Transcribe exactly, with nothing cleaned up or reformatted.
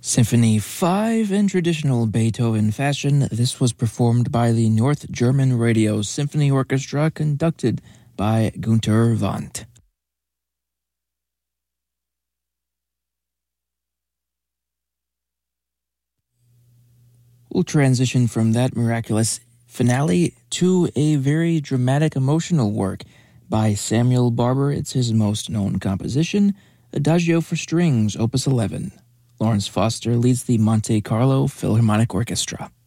Symphony five in traditional Beethoven fashion, this was performed by the North German Radio Symphony Orchestra conducted by Günter Wandt. We'll transition from that miraculous finale to a very dramatic emotional work by Samuel Barber. It's his most known composition, Adagio for Strings, Opus eleven. Lawrence Foster leads the Monte Carlo Philharmonic Orchestra.